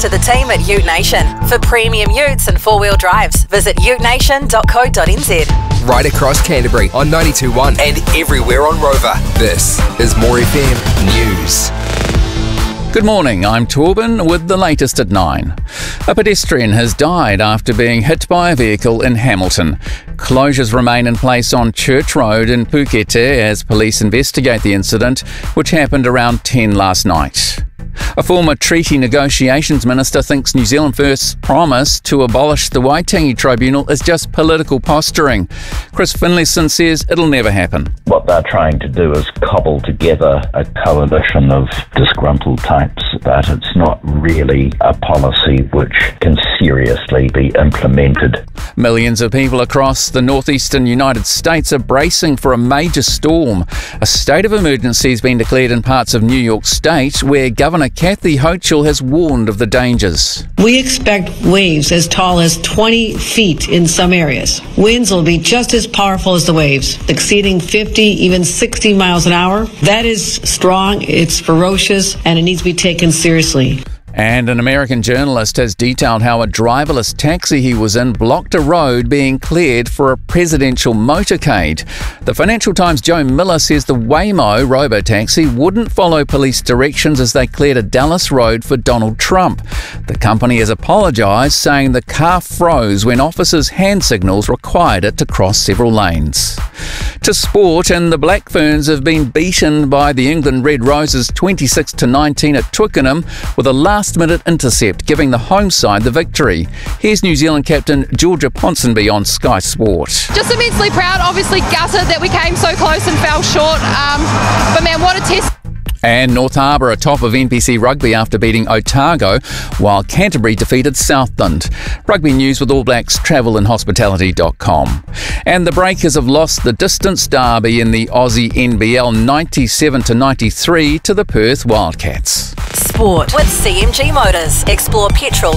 to the team at Ute Nation. For premium utes and four-wheel drives, visit utenation.co.nz. Right across Canterbury on 92.1 and everywhere on Rover. This is More FM News. Good morning, I'm Torben with the latest at 9. A pedestrian has died after being hit by a vehicle in Hamilton. Closures remain in place on Church Road in Pukete as police investigate the incident, which happened around 10 last night. A former treaty negotiations minister thinks New Zealand First's promise to abolish the Waitangi Tribunal is just political posturing. Chris Finlayson says it'll never happen. What they're trying to do is cobble together a coalition of disgruntled types, but it's not really a policy which can seriously be implemented. Millions of people across the northeastern United States are bracing for a major storm. A state of emergency has been declared in parts of New York State, where Governor Kathy Hochul has warned of the dangers. We expect waves as tall as 20 feet in some areas. Winds will be just as powerful as the waves, exceeding 50, even 60 miles an hour. That is strong, it's ferocious, and it needs to be taken seriously. And an American journalist has detailed how a driverless taxi he was in blocked a road being cleared for a presidential motorcade. The Financial Times' Joe Miller says the Waymo robotaxi wouldn't follow police directions as they cleared a Dallas road for Donald Trump. The company has apologised, saying the car froze when officers' hand signals required it to cross several lanes. To sport, and the Black Ferns have been beaten by the England Red Roses 26-19 at Twickenham with a last-minute intercept, giving the home side the victory. Here's New Zealand captain Georgia Ponsonby on Sky Sport. Just immensely proud, obviously gutted that we came so close and fell short, but man, what a test. And North Harbour are top of NPC Rugby after beating Otago, while Canterbury defeated Southland. Rugby news with All Blacks travelandhospitality.com. And the Breakers have lost the distance derby in the Aussie NBL 97-93 to the Perth Wildcats. Sport with CMG Motors. Explore petrol